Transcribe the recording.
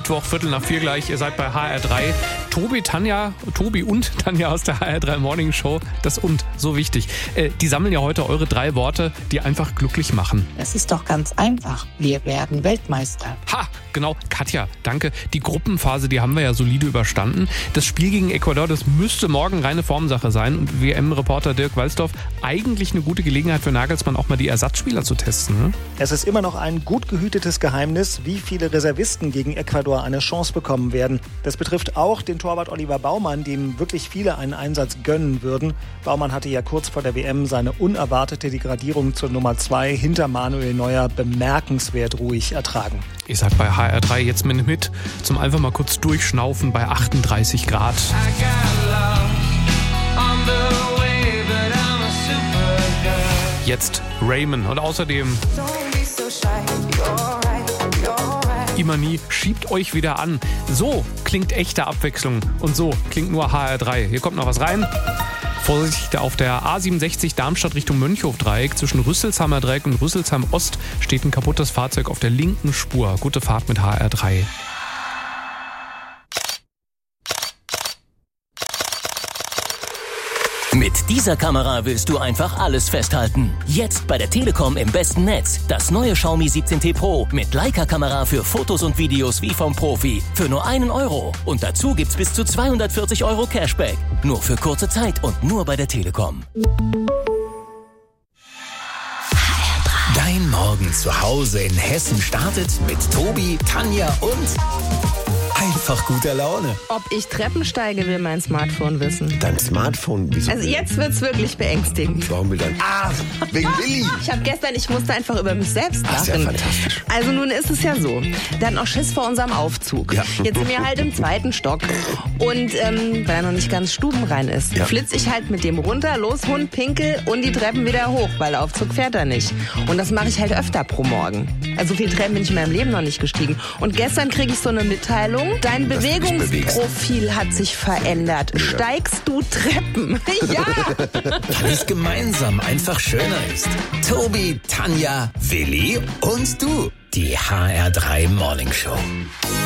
Mittwoch, 3:15 gleich. Ihr seid bei HR3. Tobi und Tanja aus der HR3 Morning Show. Das und, so wichtig. Die sammeln ja heute eure 3 Worte, die einfach glücklich machen. Das ist doch ganz einfach. Wir werden Weltmeister. Ha, genau. Katja, danke. Die Gruppenphase, die haben wir ja solide überstanden. Das Spiel gegen Ecuador, das müsste morgen reine Formsache sein. Und WM-Reporter Dirk Walsdorf, eigentlich eine gute Gelegenheit für Nagelsmann, auch mal die Ersatzspieler zu testen. Ne? Es ist immer noch ein gut gehütetes Geheimnis, wie viele Reservisten gegen Ecuador eine Chance bekommen werden. Das betrifft auch den Torwart Oliver Baumann, dem wirklich viele einen Einsatz gönnen würden. Baumann hatte ja kurz vor der WM seine unerwartete Degradierung zur Nummer 2 hinter Manuel Neuer bemerkenswert ruhig ertragen. Ihr seid bei HR3 jetzt mit zum einfach mal kurz durchschnaufen bei 38 Grad. Jetzt Raymond und außerdem Imani schiebt euch wieder an. So klingt echte Abwechslung und so klingt nur HR3. Hier kommt noch was rein. Vorsicht, auf der A67 Darmstadt Richtung Mönchhof-Dreieck zwischen Rüsselsheimer Dreieck und Rüsselsheim Ost steht ein kaputtes Fahrzeug auf der linken Spur. Gute Fahrt mit HR3. Mit dieser Kamera willst du einfach alles festhalten. Jetzt bei der Telekom im besten Netz. Das neue Xiaomi 17T Pro mit Leica-Kamera für Fotos und Videos wie vom Profi. Für nur 1 Euro. Und dazu gibt's bis zu 240 Euro Cashback. Nur für kurze Zeit und nur bei der Telekom. Dein Morgen zu Hause in Hessen startet mit Tobi, Tanja und einfach guter Laune. Ob ich Treppen steige, will mein Smartphone wissen. Dein Smartphone? Wieso? Also jetzt wird's wirklich beängstigend. Warum will dein... wegen Willi. Ich musste einfach über mich selbst lachen. Das ist ja fantastisch. Also nun ist es ja so, wir hatten auch Schiss vor unserem Aufzug. Ja. Jetzt sind wir halt im 2. Stock. Und weil er noch nicht ganz stubenrein ist, flitze ich halt mit dem runter, los, Hund, Pinkel und die Treppen wieder hoch, weil der Aufzug fährt er nicht. Und das mache ich halt öfter pro Morgen. Also so viele Treppen bin ich in meinem Leben noch nicht gestiegen. Und gestern kriege ich so eine Mitteilung, dein Bewegungsprofil hat sich verändert. Ja. Steigst du Treppen? Ja! Weil es gemeinsam einfach schöner ist. Tobi, Tanja, Willi und du. Die HR3 Morning Show.